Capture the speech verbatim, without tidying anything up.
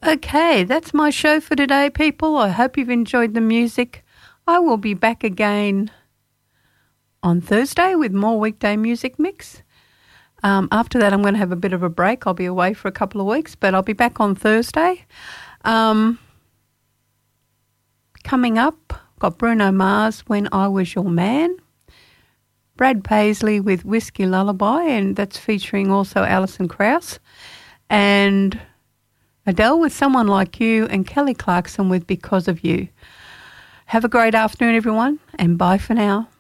Okay, that's my show for today, people. I hope you've enjoyed the music. I will be back again on Thursday with more weekday music mix. Um, after that, I'm going to have a bit of a break. I'll be away for a couple of weeks, but I'll be back on Thursday. Um, coming up, got Bruno Mars, When I Was Your Man. Brad Paisley with Whiskey Lullaby, and that's featuring also Alison Krauss. And Adele with Someone Like You, and Kelly Clarkson with Because of You. Have a great afternoon, everyone, and bye for now.